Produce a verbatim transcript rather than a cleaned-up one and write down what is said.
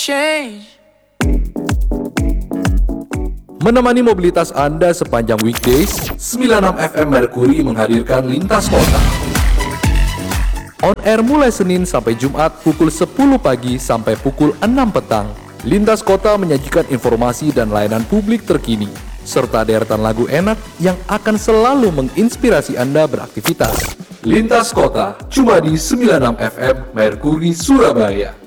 change. Menemani mobilitas Anda sepanjang weekdays, sembilan puluh enam F M Mercury menghadirkan Lintas Kota. On air mulai Senin sampai Jumat pukul sepuluh pagi sampai pukul enam petang. Lintas Kota menyajikan informasi dan layanan publik terkini, serta deretan lagu enak yang akan selalu menginspirasi Anda beraktivitas. Lintas Kota, cuma di sembilan puluh enam F M Mercury Surabaya.